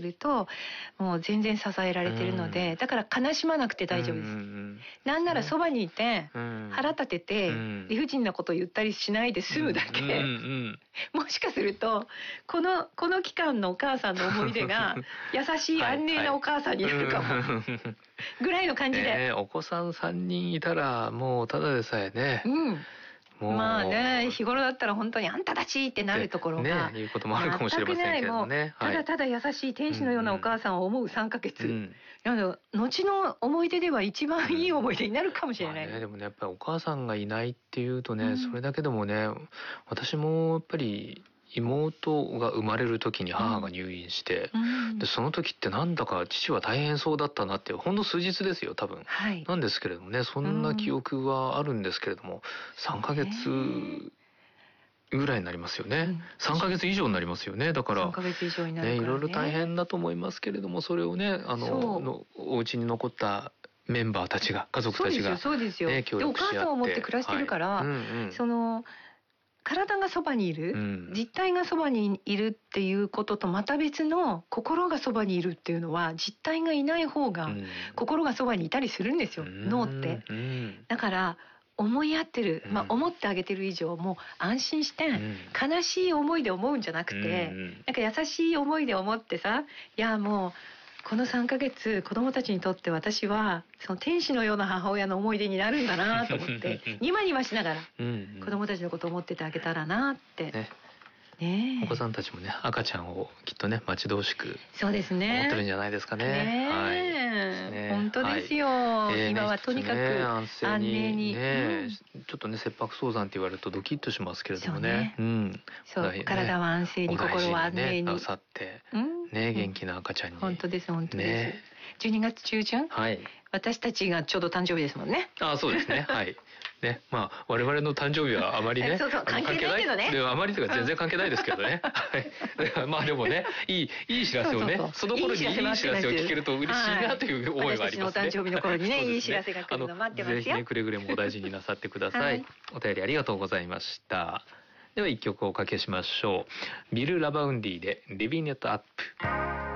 するともう全然支えられてるので、だから悲しまなくて大丈夫です。なんならそばにいて腹立てて理不尽なことを言ったりしないで済むだけ、もしかするとこの期間のお母さんの思い出が優しい安寧なお母さんになるかもぐらいの感じで、 お子さん3人いたらもうただでさえね、 まあね、日頃だったら本当にあんたたちってなるところが、 いうこともあるかもしれませんけれどね。 ただただ優しい天使のようなお母さんを思う3ヶ月、後の思い出では一番いい思い出になるかもしれない。 でもね、やっぱりお母さんがいないっていうとね、それだけでもね、私もやっぱり妹が生まれる時に母が入院して、でその時ってなんだか父は大変そうだったなって、ほんの数日ですよ多分、なんですけれどもね、そんな記憶はあるんですけれども、3ヶ月ぐらいになりますよね、3ヶ月以上になりますよね。だから 3ヶ月以上になるからね、 いろいろ大変だと思いますけれども、それをねお家に残ったメンバーたちが、家族たちがそうですよ、でお母さんを持って暮らしてるから、その体がそばにいる、実体がそばにいるっていうこととまた別の心がそばにいるっていうのは、実体がいない方が心がそばにいたりするんですよ、脳って。だから思い合ってる、思ってあげてる以上もう安心して、悲しい思いで思うんじゃなくて、なんか優しい思いで思ってさ、いやもうこの3ヶ月子供たちにとって私はその天使のような母親の思い出になるんだなと思ってニマニマしながら子供たちのことを思っててあげたらなって、 お子さんたちもね、赤ちゃんをきっとね待ち遠しく思ってるんじゃないですかね。 本当ですよ、今はとにかく安寧にちょっとね、切迫早産って言われるとドキッとしますけれどもね、 体は安静に心は安寧になさって元気な赤ちゃんに。 本当です本当です。12月中旬、私たちがちょうど誕生日ですもんね。 そうですね、我々の誕生日はあまりね関係ないけどね、 あまりというか全然関係ないですけどねでもね、いい知らせをね、その頃にいい知らせを聞けると嬉しいなという思いはありますね。 私たちのお誕生日の頃にね、いい知らせが来るの待ってますよ。 ぜひね、くれぐれもお大事になさってください。お便りありがとうございました。では一曲おかけしましょう。ビル・ラバウンディで Living It Up。